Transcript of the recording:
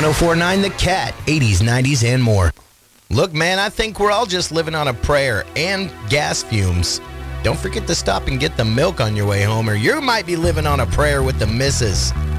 1049 The Cat, 80s, 90s, and more. Look, man, I think we're all just living on a prayer and gas fumes. Don't forget to stop and get the milk on your way home, or you might be living on a prayer with the missus.